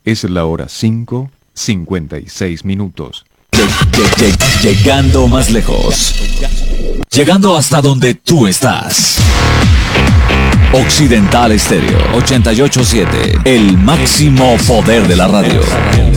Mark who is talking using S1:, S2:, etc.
S1: Es la hora 5:56.
S2: Llegando más lejos. Llegando hasta donde tú estás. Occidental Estéreo 88.7. El máximo poder de la radio.